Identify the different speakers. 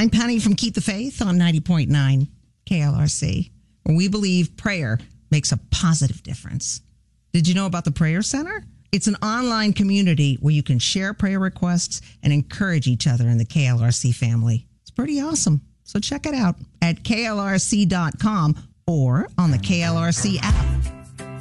Speaker 1: I'm Penny from Keep the Faith on 90.9 KLRC, where we believe prayer makes a positive difference. Did you know about the Prayer Center? It's an online community where you can share prayer requests and encourage each other in the KLRC family. It's pretty awesome. So check it out at klrc.com or on the KLRC app.